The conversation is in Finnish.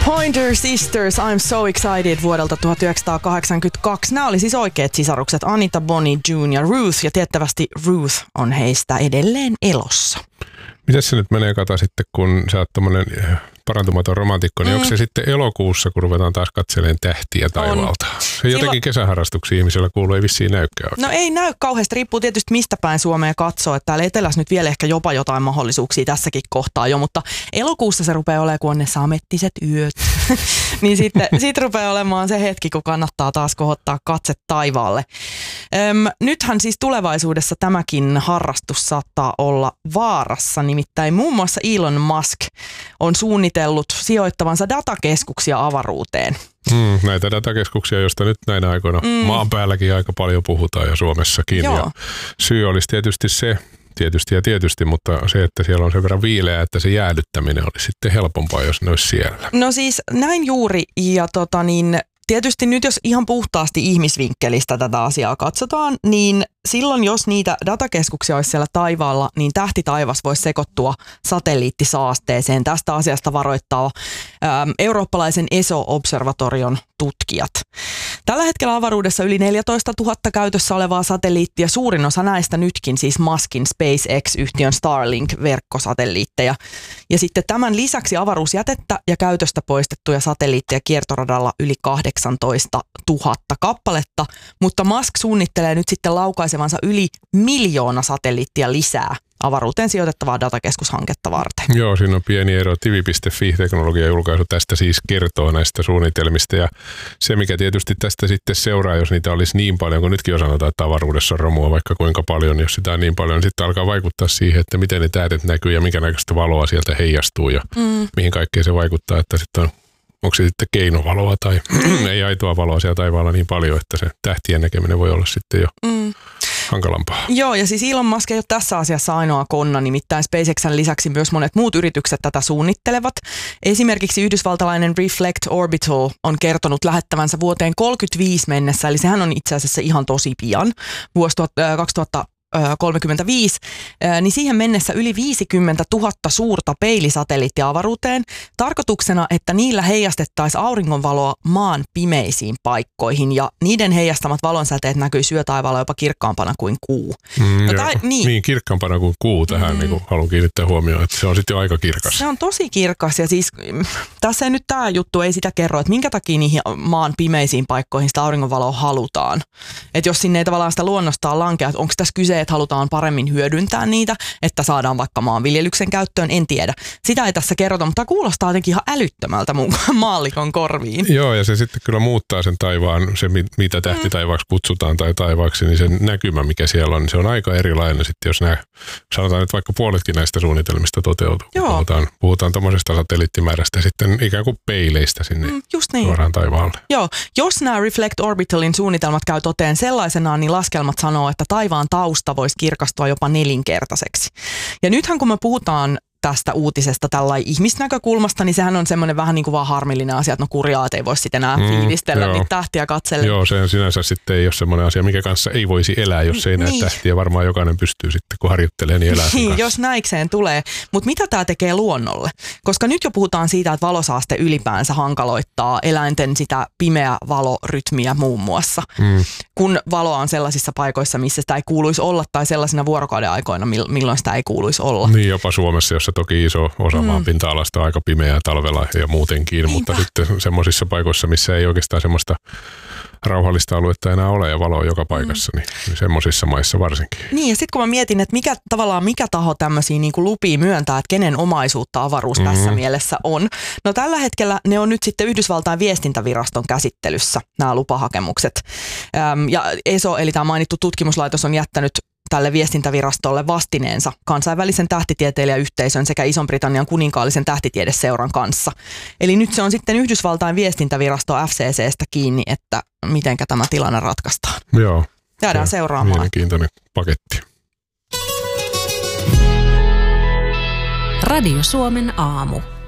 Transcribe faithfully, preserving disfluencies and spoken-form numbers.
Pointer Sisters, I'm so excited vuodelta tuhatyhdeksänsataakahdeksankymmentäkaksi. Nämä oli siis oikeat sisarukset Anita, Bonnie, June ja Ruth, ja tiettävästi Ruth on heistä edelleen elossa. Miten se nyt menee, Kata, sitten, kun sä oot tommonen parantumaton romantikko, niin mm. onko se sitten elokuussa, kun ruvetaan taas katselemaan tähtiä taivaalta? On. Se jotenkin Silloin... kesäharrastuksia ihmisillä kuuluu, ei vissiin näykään. No ei näy kauheasti, riippuu tietysti mistä päin Suomea katsoo, että täällä etelässä nyt vielä ehkä jopa jotain mahdollisuuksia tässäkin kohtaa jo, mutta elokuussa se rupeaa olemaan, kun on ne samettiset yöt, niin sitten sit rupeaa olemaan se hetki, kun kannattaa taas kohottaa katse taivaalle. Öm, nythän siis tulevaisuudessa tämäkin harrastus saattaa olla vaarassa, nimittäin muun muassa Elon Musk on suunnitellut sijoittavansa datakeskuksia avaruuteen. Mm, näitä datakeskuksia, joista nyt näinä aikoina mm. maan päälläkin aika paljon puhutaan ja Suomessakin. Joo. Ja syy olisi tietysti se, tietysti ja tietysti, mutta se, että siellä on sen verran viileä, että se jäädyttäminen olisi sitten helpompaa, jos ne olisi siellä. No siis näin juuri, ja tota niin, tietysti nyt jos ihan puhtaasti ihmisvinkkelistä tätä asiaa katsotaan, niin silloin jos niitä datakeskuksia olisi siellä taivaalla, niin tähtitaivas voisi sekoittua satelliittisaasteeseen. Tästä asiasta varoittaa äm, eurooppalaisen E S O-observatorion tutkijat. Tällä hetkellä avaruudessa yli neljätoista tuhatta käytössä olevaa satelliittia, suurin osa näistä nytkin siis Muskin SpaceX-yhtiön Starlink-verkkosatelliitteja. Ja sitten tämän lisäksi avaruusjätettä ja käytöstä poistettuja satelliitteja kiertoradalla yli kahdeksantoista tuhatta kappaletta, mutta Musk suunnittelee nyt sitten laukaisevansa yli miljoona satelliittia lisää avaruuteen sijoitettavaa datakeskushanketta varten. Joo, siinä on pieni ero. Tivi piste fi-teknologiajulkaisu tästä siis kertoo näistä suunnitelmista, ja se mikä tietysti tästä sitten seuraa, jos niitä olisi niin paljon, kun nytkin jo sanotaan, että avaruudessa on romua vaikka kuinka paljon, jos sitä on niin paljon, niin sitten alkaa vaikuttaa siihen, että miten ne tähdet näkyy ja minkä näköistä valoa sieltä heijastuu ja mm. mihin kaikkeen se vaikuttaa, että sitten on, onko se sitten keinovaloa tai ei aitoa valoa siellä taivaalla niin paljon, että se tähtien näkeminen voi olla sitten jo mm. hankalampaa. Joo, ja siis Elon Musk ei ole tässä asiassa ainoa konna, nimittäin SpaceXn lisäksi myös monet muut yritykset tätä suunnittelevat. Esimerkiksi yhdysvaltalainen Reflect Orbital on kertonut lähettävänsä vuoteen kolmekymmentäviisi mennessä, eli sehän on itse asiassa ihan tosi pian, vuosi kaksituhattakolmekymmentäviisi, niin siihen mennessä yli viisikymmentätuhatta suurta peilisatelliittia avaruuteen, tarkoituksena, että niillä heijastettaisiin auringonvaloa maan pimeisiin paikkoihin, ja niiden heijastamat valonsäteet näkyy syötaivaalla jopa kirkkaampana kuin kuu. Mm, no, tai, niin. niin, kirkkaampana kuin kuu tähän mm. niin haluan kiinnittää huomioon, että se on sitten jo aika kirkas. Se on tosi kirkas, ja siis tässä ei nyt tämä juttu ei sitä kerro, että minkä takia niihin maan pimeisiin paikkoihin sitä auringonvaloa halutaan. Että jos sinne ei tavallaan sitä luonnostaan lankea, että onko tässä kyse, että halutaan paremmin hyödyntää niitä, että saadaan vaikka maanviljelyksen käyttöön, en tiedä. Sitä ei tässä kerrota, mutta kuulostaa jotenkin ihan älyttömältä mun maallikon korviin. Joo, ja se sitten kyllä muuttaa sen taivaan, se mitä tähtitaivaaksi kutsutaan tai taivaaksi, niin sen näkymä, mikä siellä on, niin se on aika erilainen sitten, jos nämä, sanotaan nyt vaikka puoletkin näistä suunnitelmista toteutuu. Joo. Puhutaan, puhutaan tuommoisesta satelliittimäärästä sitten ikään kuin peileistä sinne mm, just niin. suoraan taivaalle. Joo, jos nämä Reflect Orbitalin suunnitelmat käy toteen sellaisenaan, niin laskelmat sanoo, että taivaan tausta voisi kirkastua jopa nelinkertaiseksi. Ja nythän kun me puhutaan tästä uutisesta tällainen ihmisnäkökulmasta, niin sehän on semmoinen vähän niin kuin vaan harmillinen asia, että no kurjaa, ei voi sitten enää mm, fiilistellä niitä tähtiä katsella. Joo, se sinänsä sitten ei ole semmoinen asia, mikä kanssa ei voisi elää, jos ei näe niin. tähtiä. Varmaan jokainen pystyy sitten, kun harjoittelee, niin elää sen kanssa. Jos näikseen tulee. Mutta mitä tämä tekee luonnolle? Koska nyt jo puhutaan siitä, että valosaaste ylipäänsä hankaloittaa eläinten sitä pimeä valorytmiä muun muassa. Mm. Kun valoa on sellaisissa paikoissa, missä sitä ei kuuluisi olla, tai sellaisina vuorokauden aikoina, milloin sitä ei kuuluisi olla. Niin, jopa Suomessa, jossa toki iso osa mm. maan pinta-alasta on aika pimeää talvella ja muutenkin, Niinpä. Mutta sitten semmoisissa paikoissa, missä ei oikeastaan semmoista rauhallista aluetta enää ole ja valoa joka paikassa, mm. niin semmoisissa maissa varsinkin. Niin, ja sitten kun mä mietin, että mikä, tavallaan mikä taho tämmöisiä niin kuin lupia myöntää, että kenen omaisuutta avaruus mm-hmm. tässä mielessä on. No tällä hetkellä ne on nyt sitten Yhdysvaltain viestintäviraston käsittelyssä, nämä lupahakemukset. Öm, ja E S O, eli tämä mainittu tutkimuslaitos, on jättänyt tälle viestintävirastolle vastineensa kansainvälisen tähtitieteilijäyhteisön sekä Ison-Britannian kuninkaallisen tähtitiedeseuran kanssa. Eli nyt se on sitten Yhdysvaltain viestintävirasto F C C:stä kiinni, että mitenkä tämä tilanne ratkaistaan. Joo. Jäädään seuraamaan. Mielenkiintoinen paketti. Radio Suomen aamu.